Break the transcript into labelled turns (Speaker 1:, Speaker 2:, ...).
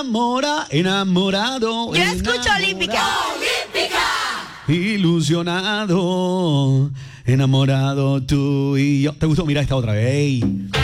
Speaker 1: enamorado.
Speaker 2: Yo escucho Olímpica.
Speaker 1: Ilusionado, enamorado tú y yo. ¿Te gustó? Mira esta otra vez. Ey.